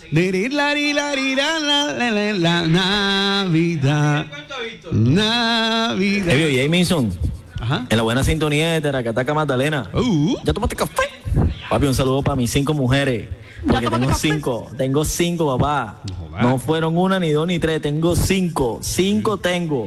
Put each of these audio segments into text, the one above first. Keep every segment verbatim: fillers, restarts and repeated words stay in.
La Navidad. Navidad. Hey, Jameson. Ajá. En la buena sintonía de Teracataca Magdalena. Uh. ¿Ya tomaste café? Papi, un saludo para mis cinco mujeres. Porque tengo café? cinco. Tengo cinco, papá. No, No fueron una, ni dos, ni tres. Tengo cinco. Cinco tengo.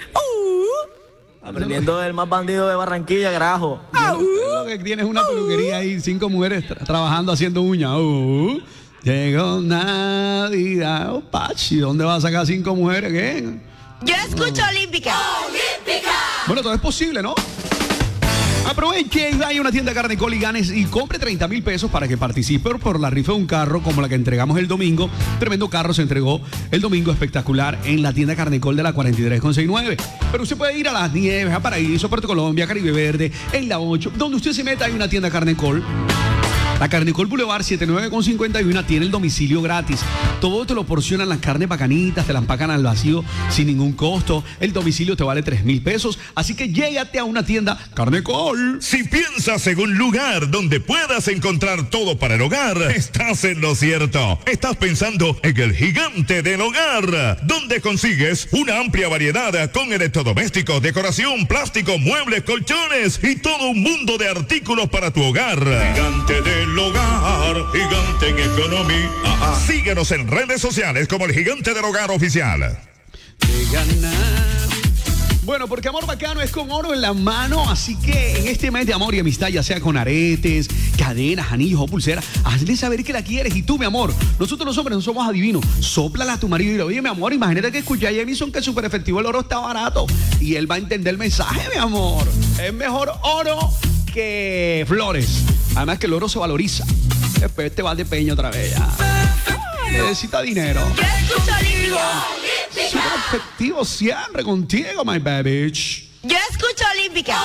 Uh. Aprendiendo del más bandido de Barranquilla, carajo. Lo que tienes una peluquería ahí, cinco mujeres tra- trabajando haciendo uñas. Uh, llegó Navidad. Oh, Pachi, ¿dónde vas a sacar cinco mujeres? ¿Qué? Yo escucho Olímpica. Bueno, todo es posible, ¿no? Aproveche y vaya a una tienda Carnecol y ganes y compre treinta mil pesos para que participe por la rifa de un carro como la que entregamos el domingo. Tremendo carro se entregó el domingo espectacular en la tienda Carnecol de la cuarenta y tres con sesenta y nueve. Pero usted puede ir a Las Nieves, a Paraíso, Puerto Colombia, Caribe Verde, en la ocho. Donde usted se meta hay una tienda Carnecol. La Carnecol Boulevard setenta y nueve con cincuenta y uno tiene el domicilio gratis. Todo te lo porcionan las carnes bacanitas, te las empacan al vacío sin ningún costo. El domicilio te vale tres mil pesos. Así que llégate a una tienda Carnecol. Si piensas en un lugar donde puedas encontrar todo para el hogar, estás en lo cierto. Estás pensando en el Gigante del Hogar, donde consigues una amplia variedad con electrodomésticos, decoración, plástico, muebles, colchones y todo un mundo de artículos para tu hogar. Gigante del Hogar, gigante en economía. Ah, ah. Síguenos en redes sociales como el Gigante del Hogar Oficial. De ganar. Bueno, porque amor bacano es con oro en la mano, así que en este mes de amor y amistad, ya sea con aretes, cadenas, anillos o pulseras, hazle saber que la quieres. Y tú, mi amor, nosotros los hombres no somos adivinos. Sóplala a tu marido y dile, oye, mi amor, imagínate que escuché a Jameson que es súper efectivo, el oro está barato. Y él va a entender el mensaje, mi amor. Es mejor oro que flores. Además que el oro se valoriza. Después te vas de peña otra vez ya. Necesita dinero. Yo escucho Olímpica. Súper efectivo siempre contigo, my baby. Yo escucho Olímpica.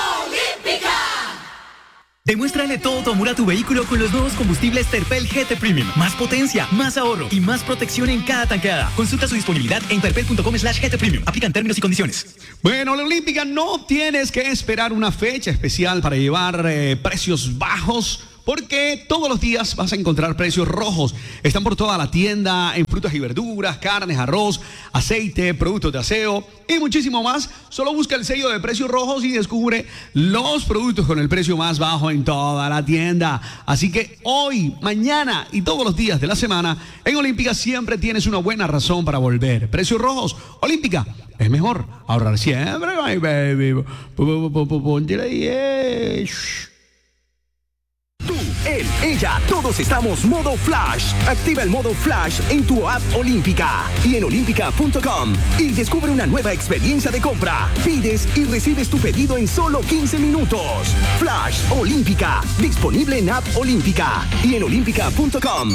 Demuéstrale todo tu amor a tu vehículo con los nuevos combustibles Terpel G T Premium. Más potencia, más ahorro y más protección en cada tanqueada. Consulta su disponibilidad en terpel punto com slash G T Premium. Aplican términos y condiciones. Bueno, la Olímpica, no tienes que esperar una fecha especial para llevar eh, precios bajos, porque todos los días vas a encontrar precios rojos. Están por toda la tienda en frutas y verduras, carnes, arroz, aceite, productos de aseo y muchísimo más. Solo busca el sello de precios rojos y descubre los productos con el precio más bajo en toda la tienda. Así que hoy, mañana y todos los días de la semana, en Olímpica siempre tienes una buena razón para volver. Precios rojos, Olímpica, es mejor ahorrar siempre, my baby. Ponte ahí, eh. Tú, él, ella, todos estamos modo Flash. Activa el modo Flash en tu app Olímpica y en olímpica punto com y descubre una nueva experiencia de compra. Pides y recibes tu pedido en solo quince minutos. Flash Olímpica, disponible en app Olímpica y en olímpica punto com.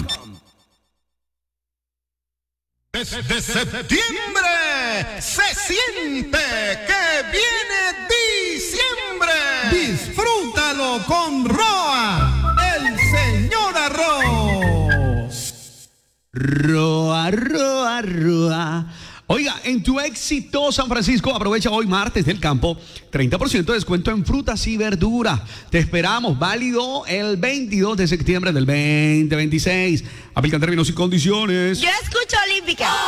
Desde septiembre se siente que viene diciembre. Disfrútalo con Roa, el señor arroz. Roa, roa, roa. Oiga, en tu éxito San Francisco, aprovecha hoy martes del campo, treinta por ciento de descuento en frutas y verduras. Te esperamos, válido el veintidós de septiembre del veinte veintiséis. Aplican términos y condiciones. Yo escucho Olímpica.